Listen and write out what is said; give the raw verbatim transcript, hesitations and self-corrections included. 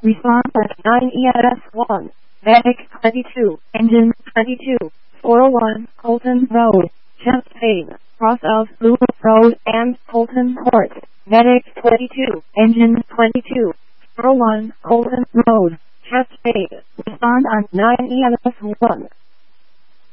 Response at nine E S one. Medic twenty-two. Engine twenty-two. four oh one Colton Road. Chest pain. Cross of Lewis Road and Colton Court. Medic twenty-two. Engine twenty-two. four oh one Colton Road. Chest pain. Respond on nine E S one.